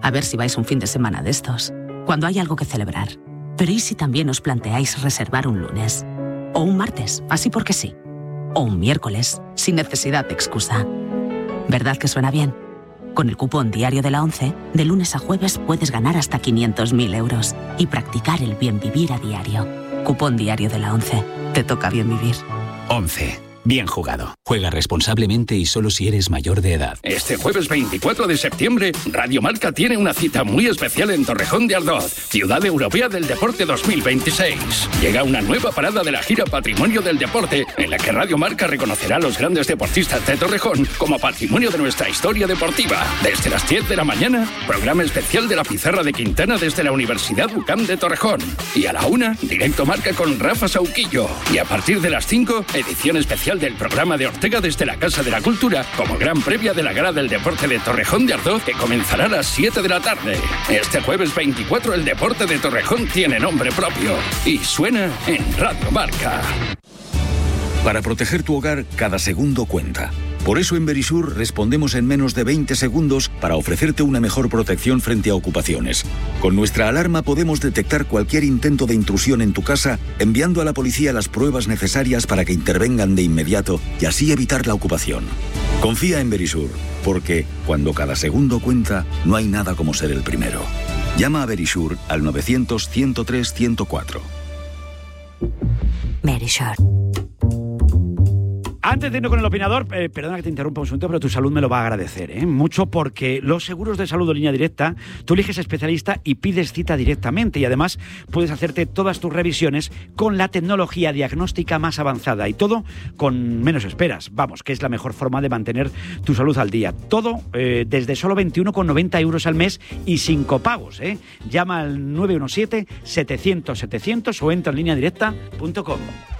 A ver si vais un fin de semana de estos, cuando hay algo que celebrar. Pero ¿y si también os planteáis reservar un lunes? O un martes, así porque sí. O un miércoles, sin necesidad de excusa. ¿Verdad que suena bien? Con el cupón diario de la ONCE, de lunes a jueves puedes ganar hasta 500.000 euros y practicar el bien vivir a diario. Cupón diario de la ONCE. Te toca bien vivir. ONCE. Bien jugado. Juega responsablemente y solo si eres mayor de edad. Este jueves 24 de septiembre, Radio Marca tiene una cita muy especial en Torrejón de Ardoz, Ciudad Europea del Deporte 2026. Llega una nueva parada de la gira Patrimonio del Deporte, en la que Radio Marca reconocerá a los grandes deportistas de Torrejón como patrimonio de nuestra historia deportiva. Desde las 10 de la mañana, programa especial de la Pizarra de Quintana desde la Universidad UCAM de Torrejón. Y a la 1, directo Marca con Rafa Sauquillo. Y a partir de las 5, edición especial del programa de Ortega desde la Casa de la Cultura, como gran previa de la Gala del Deporte de Torrejón de Ardoz, que comenzará a las 7 de la tarde. Este jueves 24 el deporte de Torrejón tiene nombre propio y suena en Radio Marca. Para proteger tu hogar, cada segundo cuenta. Por eso en Verisur respondemos en menos de 20 segundos para ofrecerte una mejor protección frente a ocupaciones. Con nuestra alarma podemos detectar cualquier intento de intrusión en tu casa, enviando a la policía las pruebas necesarias para que intervengan de inmediato y así evitar la ocupación. Confía en Verisur, porque cuando cada segundo cuenta, no hay nada como ser el primero. Llama a Verisur al 900-103-104. Verisur. Antes de irnos con el opinador, perdona que te interrumpa un segundo, pero tu salud me lo va a agradecer, mucho, porque los seguros de salud de Línea Directa, tú eliges especialista y pides cita directamente, y además puedes hacerte todas tus revisiones con la tecnología diagnóstica más avanzada y todo con menos esperas. Vamos, que es la mejor forma de mantener tu salud al día. Todo desde solo 21,90 euros al mes y sin copagos. Llama al 917-700-700 o entra en lineadirecta.com.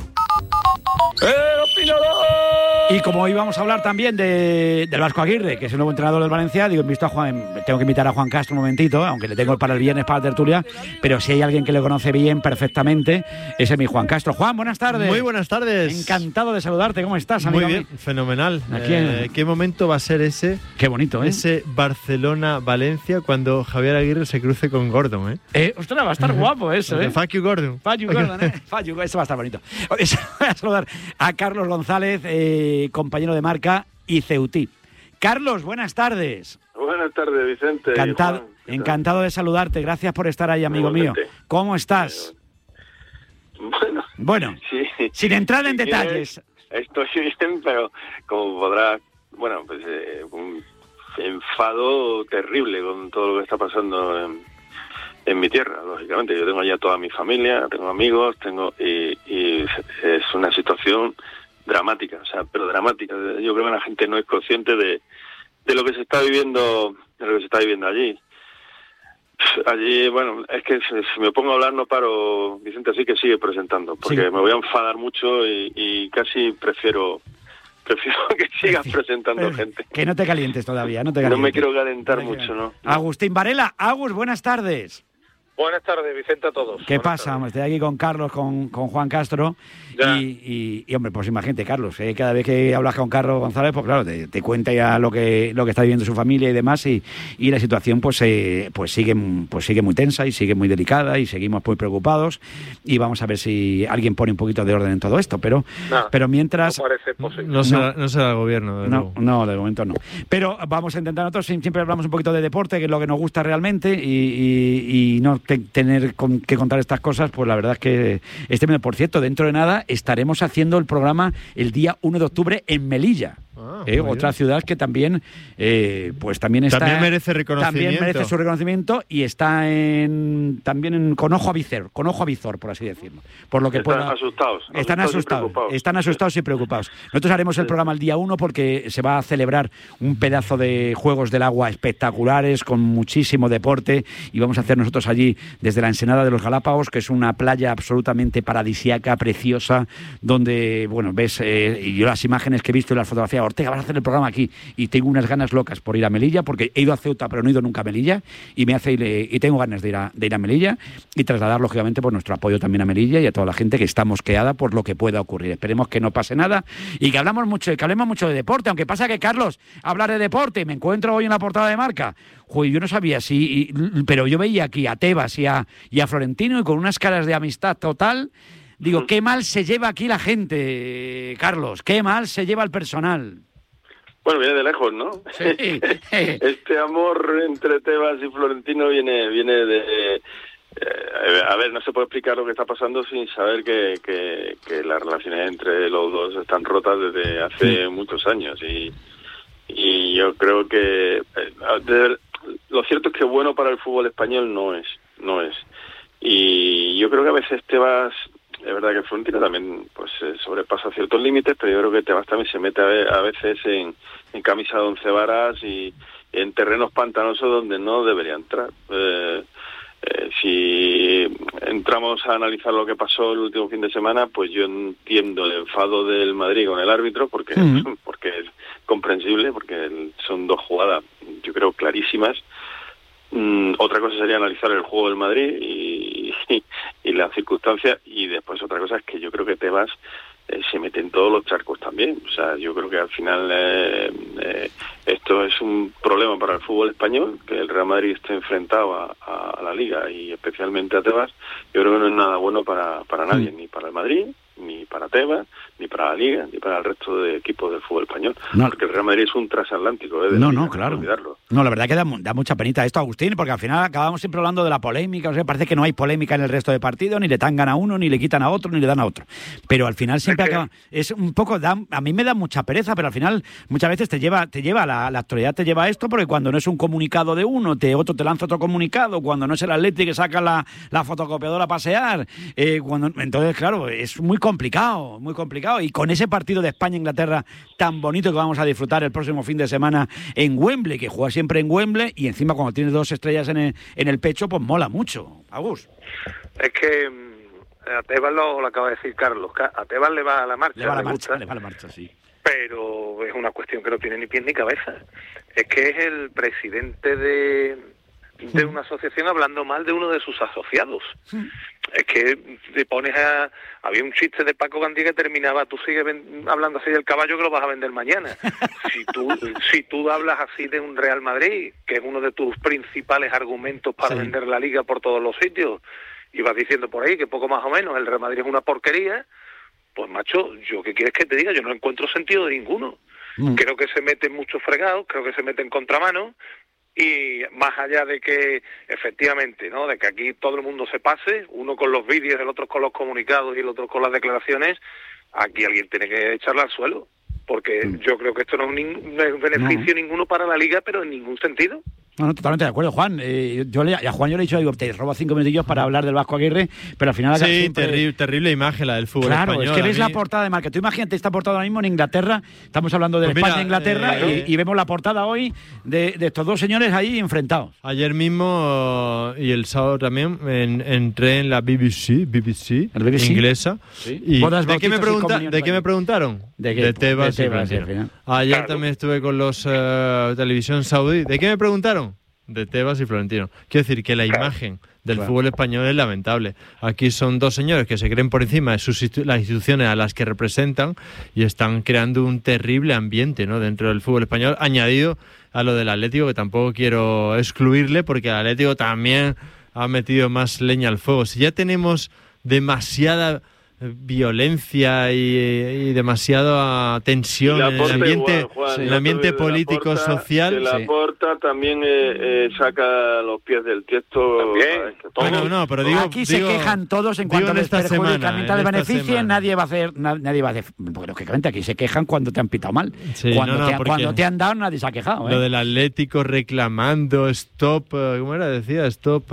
Y como hoy vamos a hablar también del Vasco Aguirre, que es el nuevo entrenador del Valencia, digo, tengo que invitar a Juan Castro un momentito, aunque le tengo para el viernes para la tertulia, pero si hay alguien que le conoce bien, perfectamente, ese es mi Juan Castro. Juan, buenas tardes. Muy buenas tardes. Encantado de saludarte, ¿cómo estás, amigo? Muy bien, fenomenal. ¿Qué momento va a ser ese? Qué bonito, Ese Barcelona-Valencia cuando Javier Aguirre se cruce con Gordon, Ostras, va a estar guapo eso, Fuck you, Gordon. Fuck you, Gordon, Fuck you, eso va a estar bonito. Voy a saludar a Carlos González, compañero de Marca y Ceutí. Carlos, buenas tardes. Buenas tardes, Vicente. Encantado de saludarte. Gracias por estar ahí, amigo mío. ¿Cómo estás? Bueno, sí, sin entrar en detalles. Estoy bien, pero como podrás, pues un enfado terrible con todo lo que está pasando en mi tierra, lógicamente. Yo tengo allá toda mi familia, tengo amigos, y es una situación dramática, pero dramática. Yo creo que la gente no es consciente de lo que se está viviendo, allí. Allí, es que si me pongo a hablar no paro, Vicente, así que sigue presentando, porque me voy a enfadar mucho y casi prefiero que sigas presentando gente. Que no te calientes todavía, no me quiero calentar mucho, ¿no? Agustín Varela. Agus, buenas tardes. Buenas tardes, Vicente, a todos. ¿Qué pasa? Estoy aquí con Carlos, con Juan Castro. Y hombre, pues imagínate, Carlos, cada vez que hablas con Carlos González, pues claro, te cuenta ya lo que está viviendo su familia y demás, y la situación pues sigue muy tensa y sigue muy delicada, y seguimos muy preocupados, y vamos a ver si alguien pone un poquito de orden en todo esto, pero mientras... No parece posible. No será el gobierno. No, de momento no. Pero vamos a intentar, nosotros siempre hablamos un poquito de deporte, que es lo que nos gusta realmente, y no tener que contar estas cosas, pues la verdad es que por cierto, dentro de nada estaremos haciendo el programa el día 1 de octubre en Melilla. Otra ciudad que también también está, también merece reconocimiento. También merece su reconocimiento, y está con ojo a visor, por así decirlo. Por lo que están asustados y preocupados. Nosotros haremos el programa el día 1 porque se va a celebrar un pedazo de Juegos del Agua espectaculares, con muchísimo deporte, y vamos a hacer nosotros allí desde la Ensenada de los Galápagos, que es una playa absolutamente paradisíaca, preciosa, donde ves, y yo las imágenes que he visto y las fotografías decía, Ortega, vas a hacer el programa aquí, y tengo unas ganas locas por ir a Melilla, porque he ido a Ceuta pero no he ido nunca a Melilla, y tengo ganas de ir a Melilla y trasladar lógicamente pues nuestro apoyo también a Melilla y a toda la gente que está mosqueada por lo que pueda ocurrir. Esperemos que no pase nada y que hablemos mucho de deporte, aunque pasa que, Carlos, hablar de deporte, me encuentro hoy en la portada de Marca. Yo no sabía pero yo veía aquí a Tebas y a Florentino, y con unas caras de amistad total. Digo, qué mal se lleva aquí la gente, Carlos, qué mal se lleva el personal. Bueno, viene de lejos, ¿no? Sí. Este amor entre Tebas y Florentino viene de... a ver, no se puede explicar lo que está pasando sin saber que las relaciones entre los dos están rotas desde hace muchos años. Y yo creo que... lo cierto es que bueno para el fútbol español no es. Y yo creo que a veces Tebas... Es verdad que Florentino también pues sobrepasa ciertos límites, pero yo creo que Tebas también se mete a veces en camisa de 11 varas y en terrenos pantanosos donde no debería entrar. Si entramos a analizar lo que pasó el último fin de semana, pues yo entiendo el enfado del Madrid con el árbitro, porque es comprensible, porque son dos jugadas, yo creo, clarísimas. Otra cosa sería analizar el juego del Madrid y las circunstancias, y después otra cosa es que yo creo que Tebas se mete en todos los charcos también. O sea, yo creo que al final esto es un problema para el fútbol español, que el Real Madrid esté enfrentado a la Liga y especialmente a Tebas. Yo creo que no es nada bueno para nadie, ni para el Madrid, ni para Tebas, ni para la Liga, ni para el resto de equipos del fútbol español. No. Porque el Real Madrid es un transatlántico. Claro. No, la verdad que da mucha penita esto, Agustín, porque al final acabamos siempre hablando de la polémica. O sea, parece que no hay polémica en el resto de partidos, ni le tangan a uno, ni le quitan a otro, ni le dan a otro. Pero al final siempre acaba... Es un poco... a mí me da mucha pereza, pero al final muchas veces te lleva la actualidad te lleva a esto, porque cuando no es un comunicado de uno, otro te lanza otro comunicado, cuando no es el Atleti que saca la fotocopiadora a pasear, entonces, claro, es muy complicado, y con ese partido de España-Inglaterra tan bonito que vamos a disfrutar el próximo fin de semana en Wembley, que juega siempre en Wembley, y encima cuando tienes 2 estrellas en el pecho, pues mola mucho. Agus. Es que a Tebas lo acaba de decir Carlos, a Tebas le va a la marcha. Le va a la marcha, sí. Pero es una cuestión que no tiene ni pies ni cabeza. Es que es el presidente de una asociación hablando mal de uno de sus asociados. Es que te pones había un chiste de Paco Gandía que terminaba, tú sigues hablando así del caballo que lo vas a vender mañana. Si tú hablas así de un Real Madrid, que es uno de tus principales argumentos para vender la Liga por todos los sitios, y vas diciendo por ahí que poco más o menos el Real Madrid es una porquería, pues macho, ¿yo qué quieres que te diga? Yo no encuentro sentido de ninguno. Creo que se mete en muchos fregados, creo que se mete en contramano. Y más allá de que, efectivamente, ¿no?, de que aquí todo el mundo se pase, uno con los vídeos, el otro con los comunicados y el otro con las declaraciones, aquí alguien tiene que echarla al suelo, porque yo creo que esto no es beneficio ninguno para la Liga, pero en ningún sentido. No, totalmente de acuerdo, Juan. A Juan yo le he dicho, digo, te robo 5 minutillos para hablar del Vasco Aguirre, pero al final... Sí, terrible imagen la del fútbol español. Claro, es que ves la portada de Marca. Tú imagínate esta portada ahora mismo en Inglaterra, estamos hablando de España-Inglaterra, y vemos la portada hoy de estos dos señores ahí enfrentados. Ayer mismo, y el sábado también, entré en la BBC inglesa. ¿Sí? Y ¿de qué me preguntaron? De Tebas y Florentino. Ayer también estuve con los televisión saudí. ¿De qué me preguntaron? De Tebas y Florentino. Quiero decir que la imagen del fútbol español es lamentable. Aquí son dos señores que se creen por encima de las instituciones a las que representan y están creando un terrible ambiente, ¿no?, dentro del fútbol español, añadido a lo del Atlético, que tampoco quiero excluirle porque el Atlético también ha metido más leña al fuego. Si ya tenemos demasiada violencia y demasiada tensión en el ambiente político social. Laporta también saca los pies del tiesto. No, pero digo, aquí se quejan todos en cuanto les perjudica mientras les beneficien, nadie va a hacer, porque lógicamente aquí se quejan cuando te han pitado mal. Sí, cuando te han dado nadie se ha quejado. Lo del Atlético reclamando stop, ¿cómo era? Decía stop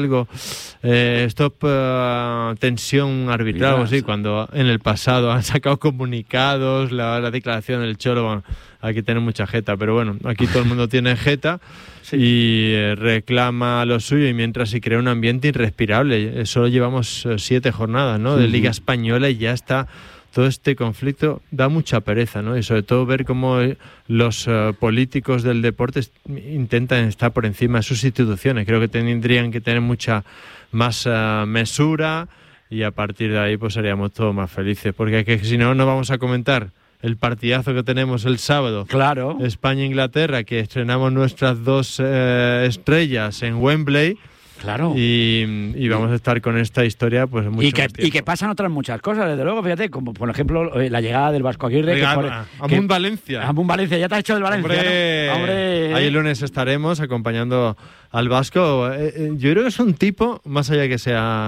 tensión arbitral, algo así. Cuando en el pasado han sacado comunicados, la declaración del Cholo, bueno, hay que tener mucha jeta, pero bueno, aquí todo el mundo tiene jeta y reclama lo suyo, y mientras se crea un ambiente irrespirable. Solo llevamos 7 jornadas, ¿no?, de Liga Española, y ya está todo este conflicto da mucha pereza, ¿no? Y sobre todo ver cómo los políticos del deporte intentan estar por encima de sus instituciones. Creo que tendrían que tener mucha más mesura, y a partir de ahí pues seríamos todos más felices, porque que si no vamos a comentar el partidazo que tenemos el sábado. Claro. España-Inglaterra, que estrenamos nuestras 2 estrellas en Wembley. Claro. Y vamos a estar con esta historia pues mucho más tiempo. Y que pasan otras muchas cosas, desde luego, fíjate, como por ejemplo la llegada del Vasco Aguirre. Amun Valencia. Amun Valencia, ya te has hecho del Valencia. ¡Hombre! Ahí el lunes estaremos acompañando al Vasco. Yo creo que es un tipo, más allá de que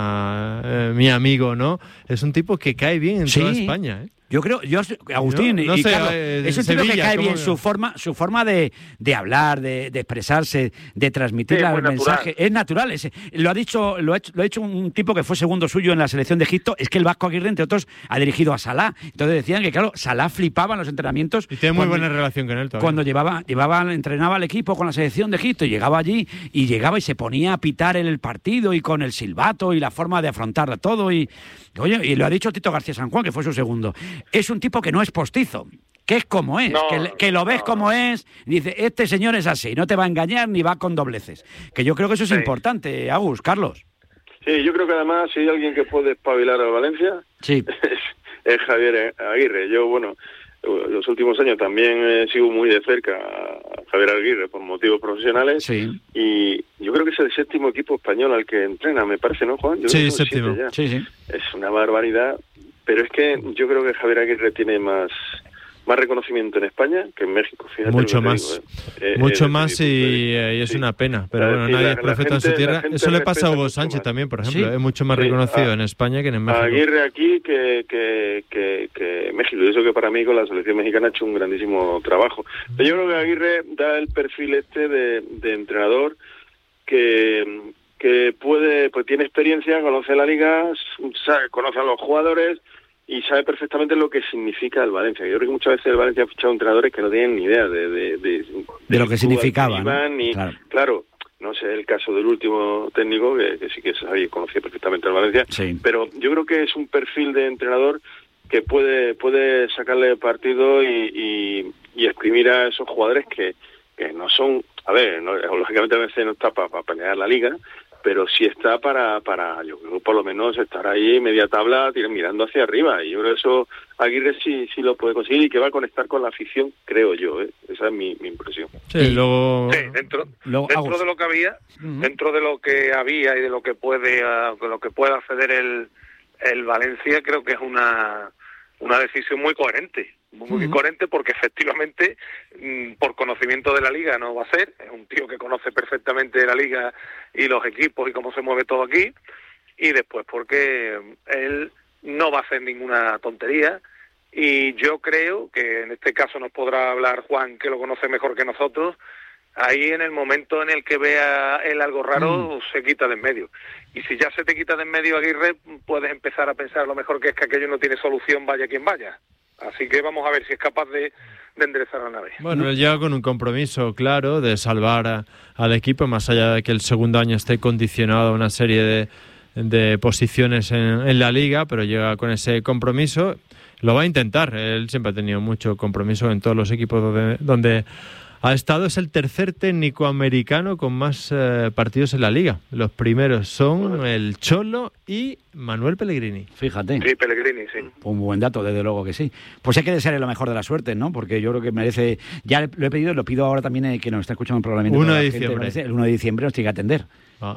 sea mi amigo, ¿no? Es un tipo que cae bien en toda España, ¿eh? Yo creo, Agustín, no sé, Carlos, es un tipo que cae bien, su forma de hablar, de expresarse, de transmitir el mensaje, es natural. Lo ha hecho un tipo que fue segundo suyo en la selección de Egipto. Es que el Vasco Aguirre, entre otros, ha dirigido a Salah. Entonces decían que, claro, Salah flipaba en los entrenamientos. Y tiene muy buena relación con él todavía. Cuando entrenaba al equipo con la selección de Egipto, y llegaba allí, y se ponía a pitar el partido, y con el silbato, y la forma de afrontar todo, y lo ha dicho Tito García San Juan, que fue su segundo. Es un tipo que no es postizo, que es como es, que lo ves como es, y dice, este señor es así, no te va a engañar ni va con dobleces. Que yo creo que eso es importante, Agus, Carlos. Sí, yo creo que además si hay alguien que puede espabilar a Valencia, es Javier Aguirre. Yo, los últimos años también sigo muy de cerca a Javier Aguirre por motivos profesionales, y yo creo que es el 7º equipo español al que entrena, me parece, ¿no, Juan? Sí, 7º. Sí. Es una barbaridad, pero es que yo creo que Javier Aguirre tiene más reconocimiento en España que en México. Fíjate mucho más, mucho más, y es una pena, pero bueno, nadie es profeta en su tierra. Eso le pasa a Hugo Sánchez también, por ejemplo, es mucho más reconocido en España que en México. Aguirre aquí que México, y eso que para mí con la selección mexicana ha hecho un grandísimo trabajo. Pero yo creo que Aguirre da el perfil de entrenador que puede, pues tiene experiencia, conoce la liga, conoce a los jugadores y sabe perfectamente lo que significa el Valencia. Yo creo que muchas veces el Valencia ha fichado entrenadores que no tienen ni idea de lo que significaba, ¿no? Claro, no sé el caso del último técnico, que sí que sabía y conocía perfectamente el Valencia, pero yo creo que es un perfil de entrenador que puede sacarle partido y exprimir a esos jugadores que no son, lógicamente a veces no está para pelear la liga, pero sí está para yo creo por lo menos estar ahí media tabla mirando hacia arriba, y yo creo que eso Aguirre sí lo puede conseguir, y que va a conectar con la afición, creo yo, esa es mi impresión. Dentro de lo que había, dentro de lo que había y de lo que puede acceder el Valencia, creo que es una decisión muy coherente. Muy coherente, porque efectivamente por conocimiento de la liga no va a ser, es un tío que conoce perfectamente la liga y los equipos y cómo se mueve todo aquí, y después porque él no va a hacer ninguna tontería, y yo creo que en este caso nos podrá hablar Juan, que lo conoce mejor que nosotros. Ahí en el momento en el que vea él algo raro, se quita de en medio. Y si ya se te quita de en medio Aguirre, puedes empezar a pensar a lo mejor que es que aquello no tiene solución, vaya quien vaya. Así que vamos a ver si es capaz de enderezar la nave. Bueno, él llega con un compromiso claro de salvar al equipo, más allá de que el segundo año esté condicionado a una serie de posiciones en la liga, pero llega con ese compromiso. Lo va a intentar. Él siempre ha tenido mucho compromiso en todos los equipos donde ha estado. Es el tercer técnico americano con más partidos en la liga. Los primeros son el Cholo y Manuel Pellegrini. Fíjate. Sí, Pellegrini, sí. Un buen dato, desde luego que sí. Pues hay que desearle lo mejor de la suerte, ¿no? Porque yo creo que merece... Ya lo he pedido, lo pido ahora también, que nos está escuchando el programa. 1 de diciembre. El 1 de diciembre nos tiene que atender.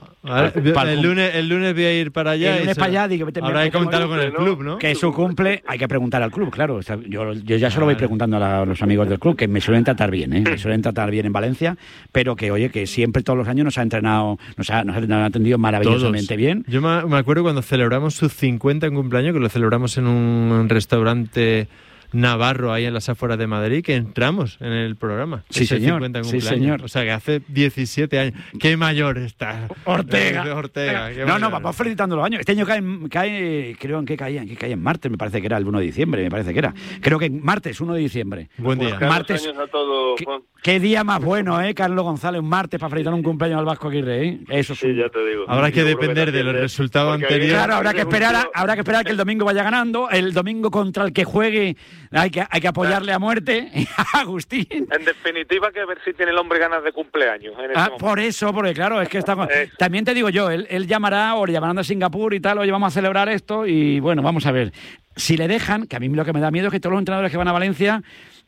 El lunes voy a ir para allá. El lunes para allá, digo, habrá que comentarlo con el club, ¿no? Que es su cumple, hay que preguntar al club, claro. Yo ya se lo voy preguntando a los amigos del club, que me suelen tratar bien, me suelen tratar bien en Valencia, pero que, oye, que siempre todos los años nos ha entrenado, nos ha atendido maravillosamente bien. Yo me acuerdo cuando celebramos su 50 en cumpleaños, que lo celebramos en un restaurante Navarro ahí en las afueras de Madrid, que entramos en el programa. Sí, señor. Sí, señor. O sea, que hace 17 años. ¡Qué mayor está! Ortega. No, vamos felicitando los años. Este año cae creo en qué caía en martes, me parece que era el 1 de diciembre, me parece que era. Creo que en martes, 1 de diciembre. Buen día. Martes. Años a todos, Juan. Qué día más bueno, Carlos González, un martes para felicitar un cumpleaños al Vasco Aguirre, Eso sí, ya te digo. Habrá que depender de los resultados anteriores. Claro, habrá que esperar que el domingo vaya ganando. El domingo contra el que juegue hay que apoyarle a muerte. Agustín. En definitiva, que ver si tiene el hombre ganas de cumpleaños. Por eso, porque claro, es que está. También te digo yo, él llamará o le llamarán a Singapur y tal, oye, vamos a celebrar esto y bueno, vamos a ver. Si le dejan, que a mí lo que me da miedo es que todos los entrenadores que van a Valencia...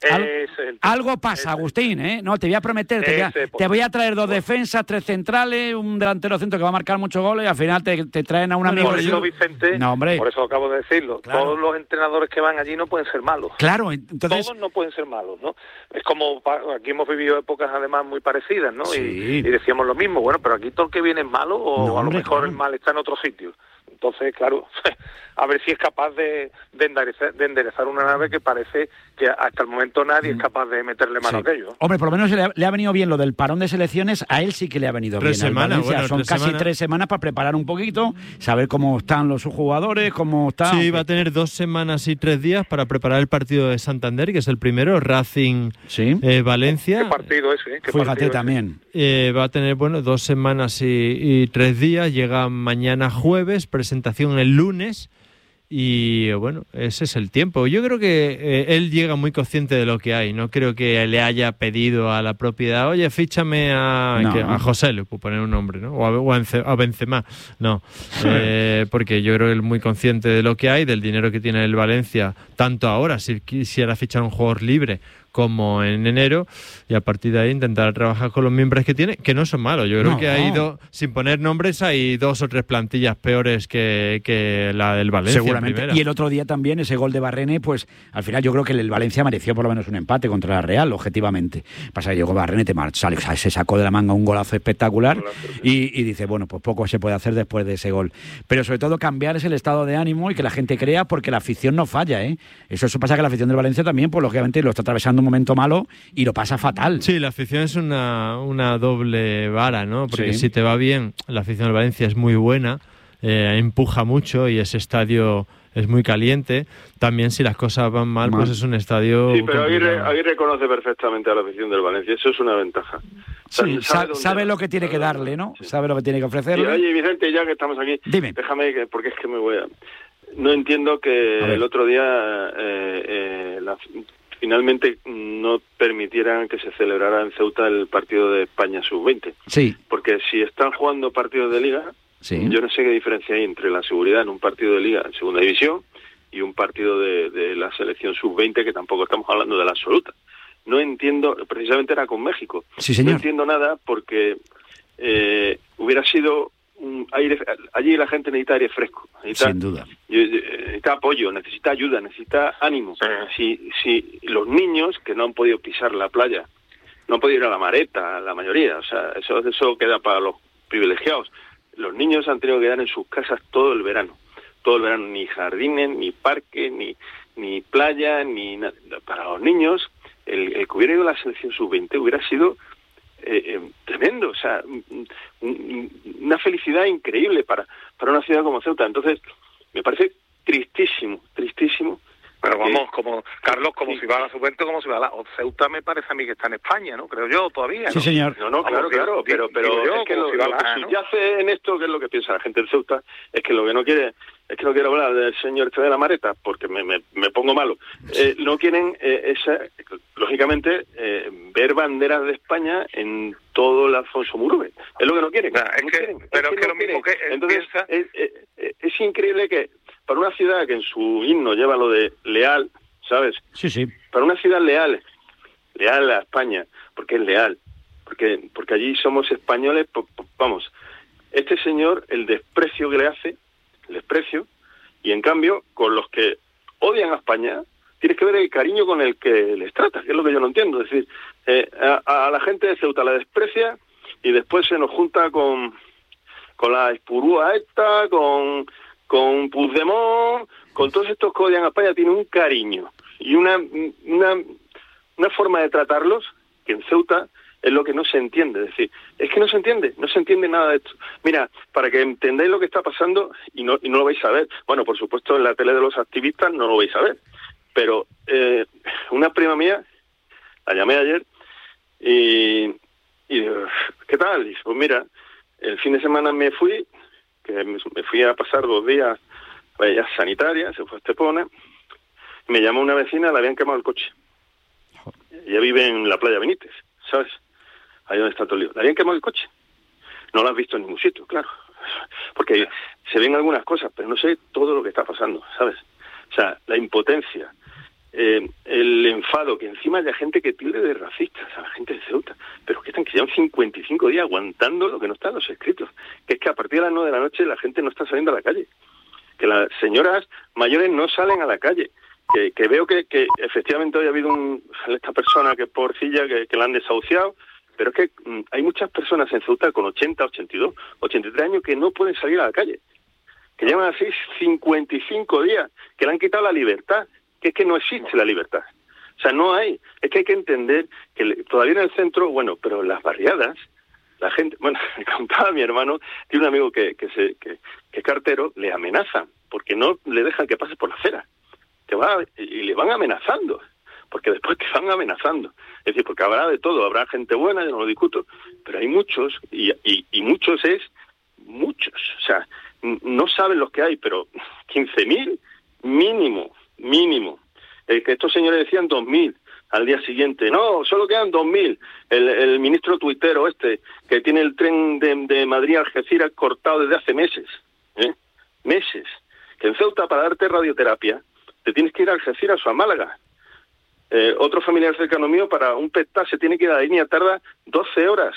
Algo pasa, Agustín, No, te voy a prometer, te voy a traer 2 defensas, 3 centrales, un delantero centro que va a marcar muchos goles y al final te traen a un amigo. Por eso, Vicente, no, hombre. Por eso acabo de decirlo. Claro. Todos los entrenadores que van allí no pueden ser malos. Claro, entonces... Todos no pueden ser malos, ¿no? Es como, aquí hemos vivido épocas además muy parecidas, ¿no? Sí. Y decíamos lo mismo, bueno, pero aquí todo el que viene es malo o no, a lo mejor el mal está en otro sitio. Entonces, claro, a ver si es capaz de enderezar una nave que parece que hasta el momento nadie es capaz de meterle mano a aquello. Hombre, por lo menos le ha venido bien lo del parón de selecciones, a él sí que le ha venido 3 bien. Semanas, bueno, son casi 3 semanas para preparar un poquito, saber cómo están los jugadores, cómo están... Sí, va a tener 2 semanas y 3 días para preparar el partido de Santander, que es el primero, Racing Valencia. ¿Qué partido es? Fíjate también. Va a tener, 2 semanas y 3 días, llega mañana jueves, presentación el lunes. Y bueno, ese es el tiempo. Yo creo que él llega muy consciente de lo que hay. No creo que le haya pedido a la propiedad, oye, fíchame a José, le puedo poner un nombre, ¿no? O a Benzema. No, porque yo creo que él es muy consciente de lo que hay, del dinero que tiene el Valencia, tanto ahora, si quisiera fichar un jugador libre, como en enero, y a partir de ahí intentar trabajar con los miembros que tiene, que no son malos. Yo creo que ha ido, sin poner nombres, hay 2 o 3 plantillas peores que la del Valencia. Seguramente. Y el otro día también, ese gol de Barrene, pues al final yo creo que el Valencia mereció por lo menos un empate contra la Real, objetivamente. Pasa que llegó Barrene, se sacó de la manga un golazo espectacular y dice, bueno, pues poco se puede hacer después de ese gol. Pero sobre todo cambiar ese estado de ánimo y que la gente crea, porque la afición no falla, Eso pasa que la afición del Valencia también, pues lógicamente lo está atravesando un momento malo y lo pasa fatal. Sí, la afición es una doble vara, ¿no? Porque si te va bien, la afición del Valencia es muy buena, empuja mucho y ese estadio es muy caliente. También si las cosas van mal, pues es un estadio... Sí, pero Aguirre conoce perfectamente a la afición del Valencia, eso es una ventaja. Sí, sabe lo que tiene que darle, ¿no? Sí. Sabe lo que tiene que ofrecerle. Sí, oye, Vicente, ya que estamos aquí, dime. Déjame, porque es que me voy a... No entiendo que el otro día... finalmente no permitieran que se celebrara en Ceuta el partido de España sub-20. Sí. Porque si están jugando partidos de liga, yo no sé qué diferencia hay entre la seguridad en un partido de liga en segunda división y un partido de la selección sub-20, que tampoco estamos hablando de la absoluta. No entiendo, precisamente era con México. Sí, señor. No entiendo nada porque hubiera sido un aire, allí la gente necesita aire fresco, sin duda, necesita apoyo, necesita ayuda, necesita ánimo. Si los niños que no han podido pisar la playa, no han podido ir a la Mareta, la mayoría, o sea, eso queda para los privilegiados. Los niños han tenido que quedar en sus casas todo el verano, ni jardines, ni parques, ni playa, ni nada. Para los niños, el que hubiera ido a la selección sub-20 hubiera sido tremendo, o sea, una felicidad increíble para una ciudad como Ceuta. Entonces, me parece tristísimo. Pero vamos, como Carlos, como si va a la sub-20, como si va a la Ceuta, me parece a mí que está en España, ¿no? Creo yo, todavía, ¿no? Sí, señor. No, claro, pero es que lo que subyace en esto, que es lo que piensa la gente de Ceuta, es que lo que no quiere... Es que no quiero hablar del señor este de la Mareta, porque me pongo malo. No quieren, lógicamente, ver banderas de España en todo el Alfonso Murube. Es lo que no quieren. Pero es que lo mismo que él piensa... Es increíble que para una ciudad que en su himno lleva lo de leal, ¿sabes? Sí. Para una ciudad leal a España, porque es leal, porque allí somos españoles, vamos, este señor, el desprecio que le hace, y en cambio, con los que odian a España, tienes que ver el cariño con el que les trata, que es lo que yo no entiendo. Es decir, a la gente de Ceuta la desprecia y después se nos junta con la espurúa esta, con Puigdemont, con todos estos que odian a España, tiene un cariño y una forma de tratarlos que en Ceuta es lo que no se entiende. Es decir, es que no se entiende nada de esto. Mira, para que entendáis lo que está pasando, y no lo vais a ver, bueno, por supuesto en la tele de los activistas no lo vais a ver, pero una prima mía, la llamé ayer, y ¿qué tal? Y dice, pues mira, el fin de semana me fui a pasar 2 días a ella sanitaria, se fue a Estepona, me llamó una vecina, le habían quemado el coche. Ella vive en la playa Benítez, ¿sabes? Ahí donde está todo el lío. Le habían quemado el coche. No lo has visto en ningún sitio, claro. Porque se ven algunas cosas, pero no sé todo lo que está pasando, ¿sabes? O sea, la impotencia, el enfado, que encima haya gente que tilde de racistas a la gente de Ceuta, pero que llevan 55 días aguantando lo que no está en los escritos, que es que a partir de las 9 de la noche la gente no está saliendo a la calle, que las señoras mayores no salen a la calle, que veo que efectivamente hoy ha habido esta persona que es pobrecilla, que la han desahuciado, pero es que hay muchas personas en Ceuta con 80, 82, 83 años que no pueden salir a la calle, que llevan así 55 días, que le han quitado la libertad, que es que no existe la libertad. O sea, no hay. Es que hay que entender que todavía en el centro, bueno, pero en las barriadas, la gente, bueno, me contaba mi hermano, tiene un amigo que es cartero, le amenazan, porque no le dejan que pase por la acera. Y le van amenazando, porque después te van amenazando. Es decir, porque habrá de todo, habrá gente buena, yo no lo discuto, pero hay muchos, y muchos es muchos. O sea, no saben los que hay, pero 15.000 mínimo. Que estos señores decían 2.000 al día siguiente. No, solo quedan 2.000. El ministro tuitero que tiene el tren de Madrid a Algeciras cortado desde hace meses. Meses. Que en Ceuta, para darte radioterapia, te tienes que ir a Algeciras o a Málaga. Otro familiar cercano mío, para un PET se tiene que ir a la línea, tarda 12 horas.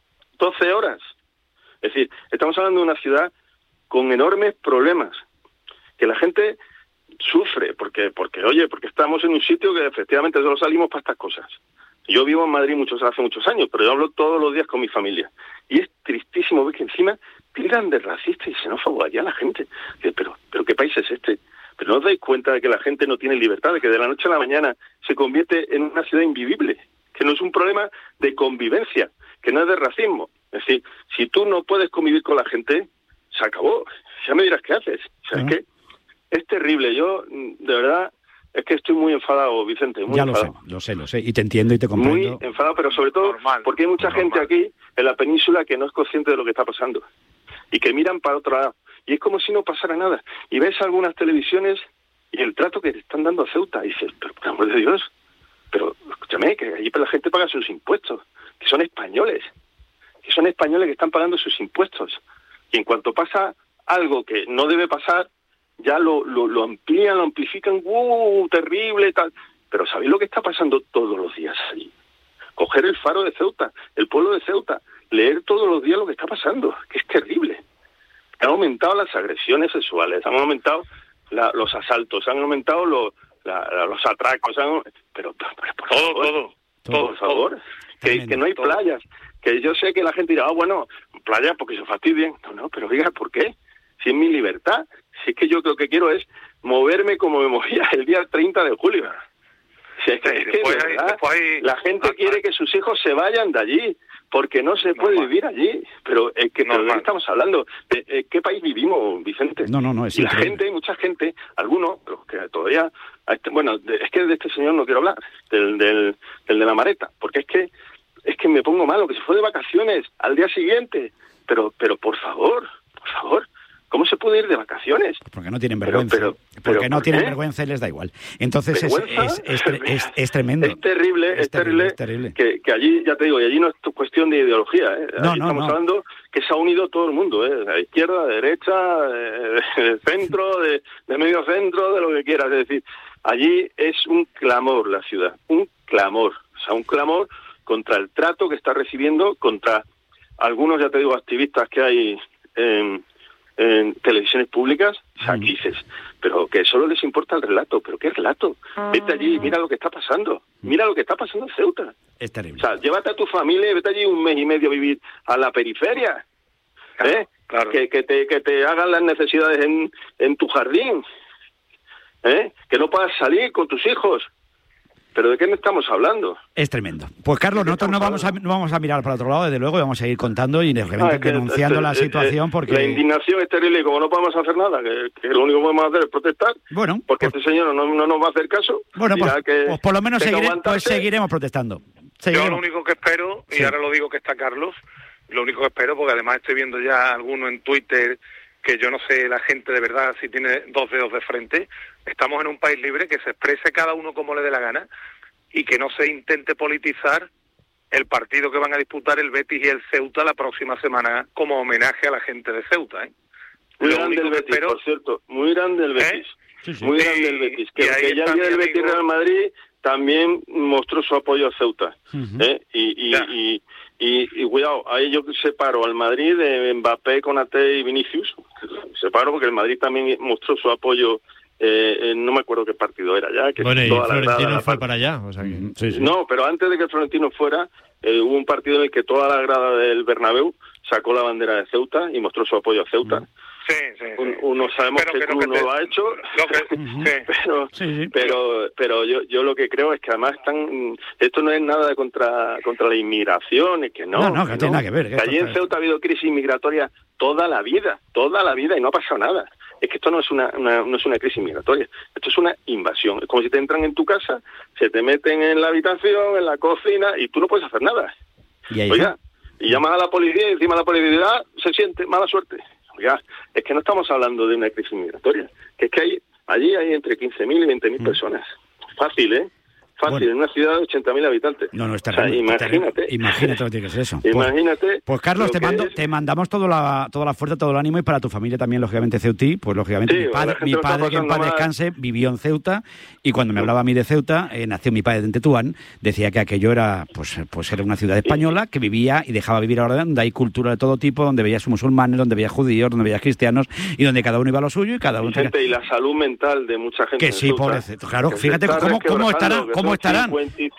12 horas. Es decir, estamos hablando de una ciudad con enormes problemas, que la gente sufre, porque estamos en un sitio que efectivamente solo salimos para estas cosas. Yo vivo en Madrid hace muchos años, pero yo hablo todos los días con mi familia. Y es tristísimo ver que encima tiran de racista y xenófobo allá a la gente. Pero ¿qué país es este? Pero no os dais cuenta de que la gente no tiene libertad, de que de la noche a la mañana se convierte en una ciudad invivible, que no es un problema de convivencia, que no es de racismo. Es decir, si tú no puedes convivir con la gente, se acabó. Ya me dirás qué haces. O sea, es que es terrible. Yo, de verdad, es que estoy muy enfadado, Vicente. Muy enfadado. Lo sé. Y te entiendo y te comprendo. Muy enfadado, pero sobre todo porque hay mucha gente aquí, en la península, que no es consciente de lo que está pasando. Y que miran para otro lado. Y es como si no pasara nada. Y ves algunas televisiones y el trato que te están dando a Ceuta. Y dices, pero por amor de Dios, pero escúchame, que allí la gente paga sus impuestos, que son españoles que están pagando sus impuestos. Y en cuanto pasa algo que no debe pasar, ya lo amplían, lo amplifican, terrible, tal. Pero ¿sabéis lo que está pasando todos los días allí? Coger el Faro de Ceuta, el pueblo de Ceuta, leer todos los días lo que está pasando, que es terrible. Han aumentado las agresiones sexuales, han aumentado los asaltos, han aumentado los atracos, pero por favor, por favor, que no hay playas, que yo sé que la gente dirá, bueno, playas porque se fastidien, no, pero diga, ¿por qué? Si es mi libertad, si es que yo lo que quiero es moverme como me movía el día 30 de julio. Si es que la gente quiere que sus hijos se vayan de allí, porque no se puede vivir allí. Pero ¿de qué estamos hablando? ¿De qué país vivimos, Vicente? No, es y la gente, mucha gente, algunos, los que todavía... es que de este señor no quiero hablar, del de la Mareta, porque es que me pongo malo, que se fue de vacaciones al día siguiente. Pero por favor, ¿cómo se puede ir de vacaciones? Porque no tienen vergüenza. Porque no tienen vergüenza y les da igual. Entonces es tremendo. Es terrible. Que allí, ya te digo, y allí no es cuestión de ideología. Estamos hablando que se ha unido todo el mundo, la izquierda, la derecha, de centro, de medio centro, de lo que quieras. Es decir, allí es un clamor la ciudad, un clamor. O sea, un clamor contra el trato que está recibiendo, contra algunos, ya te digo, activistas que hay en televisiones públicas, dices, pero que solo les importa el relato. ¿Pero qué relato? Vete allí, mira lo que está pasando. Mira lo que está pasando en Ceuta. Es terrible. O sea, llévate a tu familia y vete allí 1 mes y medio a vivir a la periferia. Claro. Que te hagan las necesidades en tu jardín. Que no puedas salir con tus hijos. ¿Pero de qué estamos hablando? Es tremendo. Pues Carlos, nosotros no vamos a mirar para otro lado, desde luego, y vamos a ir contando y denunciando la situación porque... La indignación es terrible y como no podemos hacer nada, que lo único que podemos hacer es protestar, porque este señor no nos va a hacer caso. Bueno, pues por lo menos seguiremos protestando. Yo lo único que espero, y ahora lo digo que está Carlos, lo único que espero, porque además estoy viendo ya algunos en Twitter que yo no sé la gente de verdad si tiene dos dedos de frente. Estamos en un país libre, que se exprese cada uno como le dé la gana y que no se intente politizar el partido que van a disputar el Betis y el Ceuta la próxima semana como homenaje a la gente de Ceuta. Muy grande el Betis, por cierto, muy grande el Betis. Muy grande el Betis. Que ya el día del Betis Real Madrid también mostró su apoyo a Ceuta. Y cuidado, ahí yo separo al Madrid de Mbappé, Konaté y Vinicius. Separo porque el Madrid también mostró su apoyo. No me acuerdo qué partido era ya. Que bueno, y Florentino fue para allá. O sea que... No, pero antes de que Florentino fuera, hubo un partido en el que toda la grada del Bernabéu sacó la bandera de Ceuta y mostró su apoyo a Ceuta. Sí. Uno sabemos que tú no lo ha hecho, pero yo lo que creo es que además esto no es nada contra la inmigración, es que no tiene nada que ver. Que allí en Ceuta ha habido crisis migratoria toda la vida y no ha pasado nada. Es que esto no es una crisis migratoria, esto es una invasión. Es como si te entran en tu casa, se te meten en la habitación, en la cocina y tú no puedes hacer nada. Oiga, y llamas a la policía y encima la policía se siente mala suerte. Oiga, es que no estamos hablando de una crisis migratoria, que es que allí hay entre 15.000 y 20.000 personas. Fácil, Fácil, en una ciudad de 80.000 habitantes. No, está imagínate. Imagínate lo que tiene que ser eso. Imagínate. Pues Carlos, te mandamos toda la fuerza, todo el ánimo, y para tu familia también, lógicamente, ceutí. Pues lógicamente mi padre que en paz descanse, vivió en Ceuta, y cuando me hablaba a mí de Ceuta, nació mi padre en Tetuán, decía que aquello era pues era una ciudad española que vivía y dejaba vivir ahora, donde hay cultura de todo tipo, donde veías musulmanes, donde veías judíos, donde veías cristianos, y donde cada uno iba a lo suyo y cada uno... Y la salud mental de mucha gente. Que sí, pobrecito. Claro, fíjate cómo estarán.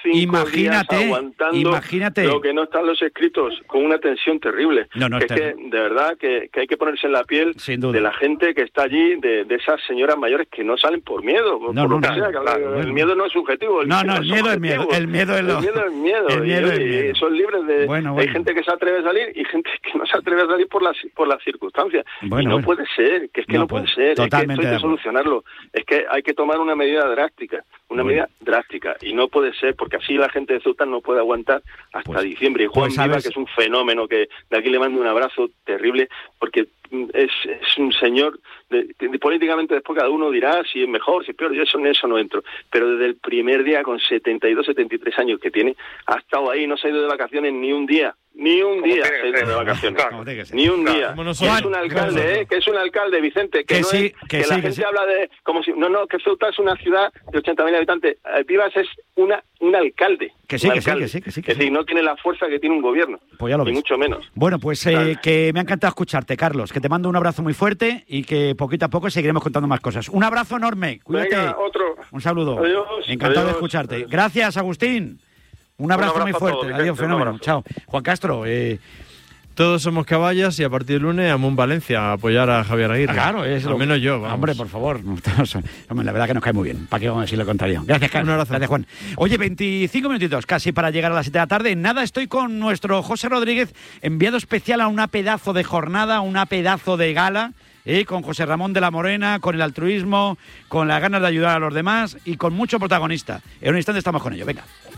Imagínate lo que no están los escritos, con una tensión terrible. Es que de verdad que hay que ponerse en la piel de la gente que está allí, de esas señoras mayores que no salen por miedo. El miedo no es subjetivo. El miedo es miedo. El miedo es son libres de... Hay gente que se atreve a salir y gente que no se atreve a salir por las circunstancias. No puede ser, que no puede ser. Es que esto hay que solucionarlo. Es que hay que tomar una medida drástica. Medida drástica, y no puede ser, porque así la gente de Ceuta no puede aguantar hasta diciembre. Y Juan Viva, que es un fenómeno, que de aquí le mando un abrazo terrible, porque es un señor, políticamente después cada uno dirá si es mejor, si es peor, yo en eso no entro, pero desde el primer día, con 72, 73 años que tiene, ha estado ahí, no se ha ido de vacaciones ni un día se ha ido de vacaciones, ni un día. Es un alcalde, que es un alcalde, Vicente, que la gente habla de, como si, que Ceuta es una ciudad de 80.000 habitantes, Vivas es un alcalde. Que sí. No tiene la fuerza que tiene un gobierno, ni mucho menos. Bueno, pues que me ha encantado escucharte, Carlos, que te mando un abrazo muy fuerte y que poquito a poco seguiremos contando más cosas. Un abrazo enorme, cuídate. Venga, otro. Un saludo. Adiós. Encantado de escucharte. Gracias, Agustín. Un abrazo muy fuerte. Adiós, fenómeno. Chao. Juan Castro, todos somos caballas y a partir del lunes a Valencia a apoyar a Javier Aguirre. Claro, es al menos yo. Vamos. Hombre, por favor. La verdad que nos cae muy bien. ¿Para qué vamos a decir lo contrario? Gracias, Carlos. Un abrazo. Gracias, Juan. Oye, 25 minutitos casi para llegar a las 7 de la tarde. Nada, estoy con nuestro José Rodríguez, enviado especial a una pedazo de jornada, una pedazo de gala, con José Ramón de la Morena, con el altruismo, con las ganas de ayudar a los demás y con mucho protagonista. En un instante estamos con ello. Venga.